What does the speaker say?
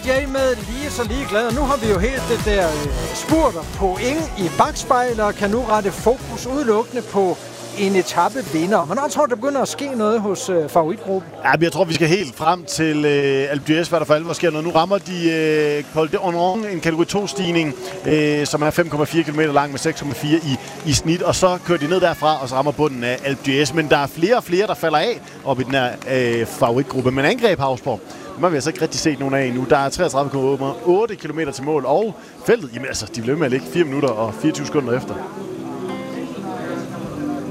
AJ med lige så ligeglad. Nu har vi jo helt det der spurter point i bakspejl, og kan nu rette fokus udelukkende på en etape vinder. Hvornår tror du, der begynder at ske noget hos favoritgruppen? Ja, jeg tror, vi skal helt frem til Alpe d'Huez, hvad der for alvor sker noget. Nu rammer de Col d'Ornon, en kategori 2-stigning, som er 5,4 km lang med 6,4 i snit, og så kører de ned derfra, og så rammer bunden af Alpe d'Huez. Men der er flere og flere, der falder af op i den her favoritgruppe. Men angreb Hausborg, dem har vi altså ikke rigtig set nogen af endnu. Der er 33,8 km til mål, og feltet, jamen altså, de blev med at ligge 4 minutter og 24 sekunder efter.